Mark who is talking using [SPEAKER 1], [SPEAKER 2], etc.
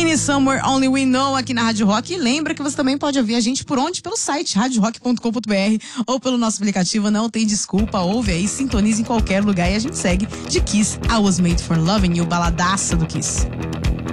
[SPEAKER 1] Rainy Somewhere Only We Know aqui na Rádio Rock. E lembra que você também pode ouvir a gente por onde? Pelo site radiorock.com.br ou pelo nosso aplicativo. Não tem desculpa, ouve aí, sintonize em qualquer lugar e a gente segue de Kiss, I Was Made For Loving You, baladaça do Kiss.